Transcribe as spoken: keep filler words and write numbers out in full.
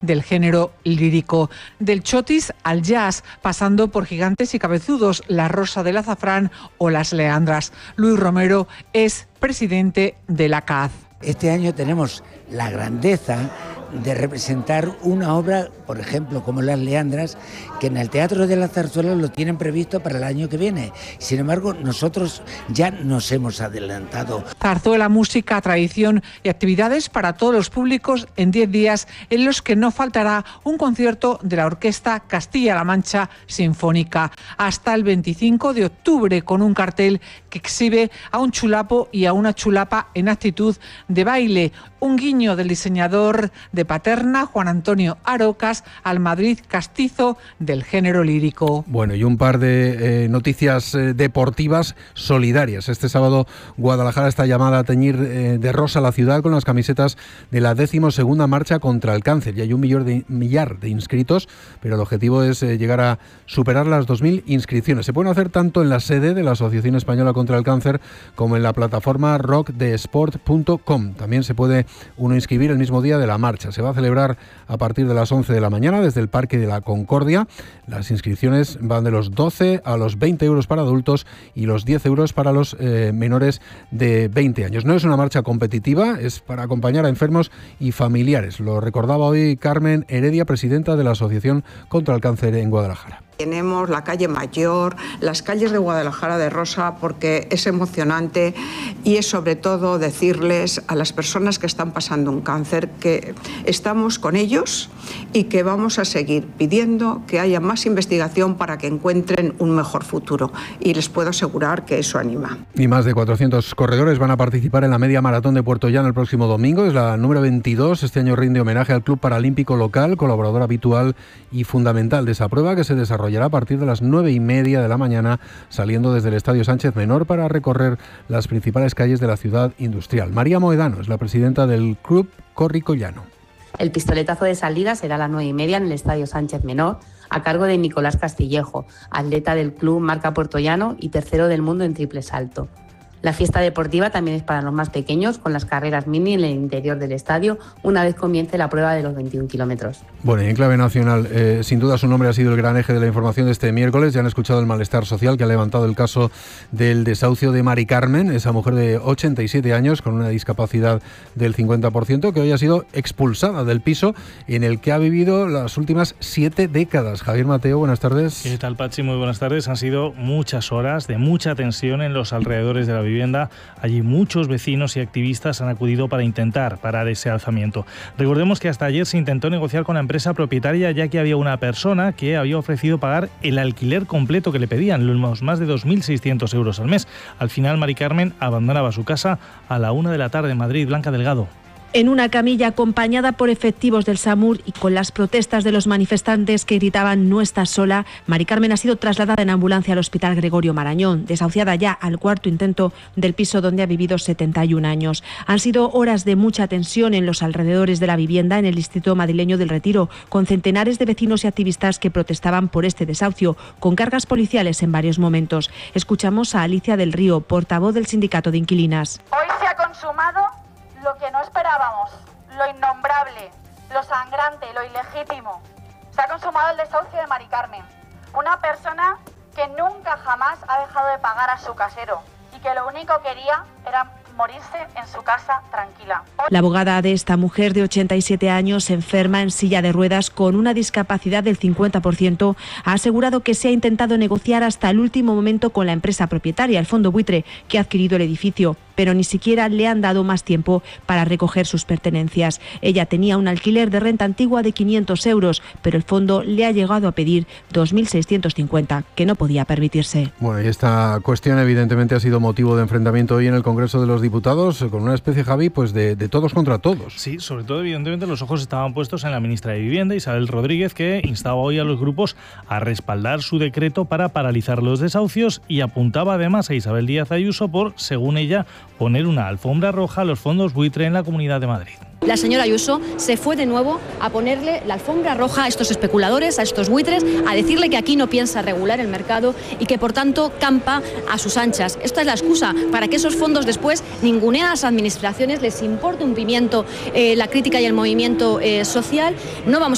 del género lírico. Del chotis al jazz, pasando por gigantes y cabezudos, la Rosa del Azafrán o las Leandras. Luis Romero es presidente de la C A Z. Este año tenemos la grandeza de representar una obra, por ejemplo, como Las Leandras, que en el Teatro de la Zarzuela lo tienen previsto para el año que viene. Sin embargo, nosotros ya nos hemos adelantado. Zarzuela, música, tradición y actividades para todos los públicos en diez días, en los que no faltará un concierto de la Orquesta Castilla-La Mancha Sinfónica, hasta el veinticinco de octubre, con un cartel que exhibe a un chulapo y a una chulapa en actitud de baile. Un guiño del diseñador de Paterna, Juan Antonio Arocas, al Madrid castizo del género lírico. Bueno, y un par de eh, noticias eh, deportivas solidarias. Este sábado Guadalajara está llamada a teñir eh, de rosa la ciudad con las camisetas de la decimosegunda marcha contra el cáncer. Y hay un millar de, millar de inscritos, pero el objetivo es eh, llegar a superar las dos mil inscripciones. Se pueden hacer tanto en la sede de la Asociación Española contra el Cáncer como en la plataforma rock de sport punto com. También se puede uno inscribir el mismo día de la marcha. Se va a celebrar a partir de las once de la mañana desde el Parque de la Concordia. Las inscripciones van de los doce a los veinte euros para adultos y los diez euros para los eh, menores de veinte años. No es una marcha competitiva, es para acompañar a enfermos y familiares. Lo recordaba hoy Carmen Heredia, presidenta de la Asociación contra el Cáncer en Guadalajara. Tenemos la calle Mayor, las calles de Guadalajara de rosa, porque es emocionante y es sobre todo decirles a las personas que están pasando un cáncer que estamos con ellos y que vamos a seguir pidiendo que haya más investigación para que encuentren un mejor futuro. Y les puedo asegurar que eso anima. Y más de cuatrocientos corredores van a participar en la media maratón de Puerto Llano el próximo domingo. Es la número veintidós. Este año rinde homenaje al Club Paralímpico Local, colaborador habitual y fundamental de esa prueba, que se desarrolla a partir de las nueve y media de la mañana, saliendo desde el Estadio Sánchez Menor para recorrer las principales calles de la ciudad industrial. María Moedano es la presidenta del Club Córrico Llano. El pistoletazo de salida será a las nueve y media en el Estadio Sánchez Menor, a cargo de Nicolás Castillejo, atleta del Club Marca Puerto Llano y tercero del mundo en triple salto. La fiesta deportiva también es para los más pequeños, con las carreras mini en el interior del estadio, una vez comience la prueba de los veintiún kilómetros. Bueno, y en clave nacional, eh, sin duda su nombre ha sido el gran eje de la información de este miércoles. Ya han escuchado el malestar social que ha levantado el caso del desahucio de Mari Carmen, esa mujer de ochenta y siete años con una discapacidad del cincuenta por ciento, que hoy ha sido expulsada del piso en el que ha vivido las últimas siete décadas. Javier Mateo, buenas tardes. ¿Qué tal, Pachi? Muy buenas tardes. Han sido muchas horas de mucha tensión en los alrededores de la vivienda. Allí muchos vecinos y activistas han acudido para intentar parar ese alzamiento. Recordemos que hasta ayer se intentó negociar con la empresa propietaria, ya que había una persona que había ofrecido pagar el alquiler completo que le pedían, los más de dos mil seiscientos euros al mes. Al final, Mari Carmen abandonaba su casa a la una de la tarde en Madrid. Blanca Delgado. En una camilla acompañada por efectivos del SAMUR y con las protestas de los manifestantes que gritaban "no estás sola", Mari Carmen ha sido trasladada en ambulancia al Hospital Gregorio Marañón, desahuciada ya al cuarto intento del piso donde ha vivido setenta y un años. Han sido horas de mucha tensión en los alrededores de la vivienda en el distrito madrileño del Retiro, con centenares de vecinos y activistas que protestaban por este desahucio, con cargas policiales en varios momentos. Escuchamos a Alicia del Río, portavoz del Sindicato de Inquilinas. Hoy se ha consumado lo que no esperábamos, lo innombrable, lo sangrante, lo ilegítimo. Se ha consumado el desahucio de Mari Carmen, una persona que nunca jamás ha dejado de pagar a su casero y que lo único que quería era morirse en su casa tranquila. La abogada de esta mujer de ochenta y siete años, enferma en silla de ruedas con una discapacidad del cincuenta por ciento, ha asegurado que se ha intentado negociar hasta el último momento con la empresa propietaria, el Fondo Buitre, que ha adquirido el edificio, pero ni siquiera le han dado más tiempo para recoger sus pertenencias. Ella tenía un alquiler de renta antigua de quinientos euros, pero el fondo le ha llegado a pedir dos mil seiscientos cincuenta, que no podía permitirse. Bueno, y esta cuestión evidentemente ha sido motivo de enfrentamiento hoy en el Congreso de los Diputados, con una especie, Javi, pues de, de todos contra todos. Sí, sobre todo evidentemente los ojos estaban puestos en la ministra de Vivienda, Isabel Rodríguez, que instaba hoy a los grupos a respaldar su decreto para paralizar los desahucios y apuntaba además a Isabel Díaz Ayuso por, según ella, poner una alfombra roja a los fondos buitre en la Comunidad de Madrid. La señora Ayuso se fue de nuevo a ponerle la alfombra roja a estos especuladores, a estos buitres, a decirle que aquí no piensa regular el mercado y que por tanto campa a sus anchas. Esta es la excusa para que esos fondos después ninguneen a las administraciones, les importe un pimiento eh, la crítica y el movimiento eh, social. No vamos